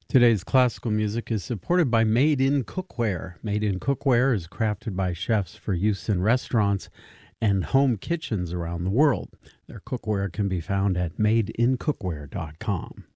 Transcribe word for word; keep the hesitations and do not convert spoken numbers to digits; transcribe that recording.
Today's classical music is supported by Made in Cookware. Made in Cookware is crafted by chefs for use in restaurants and home kitchens around the world. Their cookware can be found at made in cookware dot com.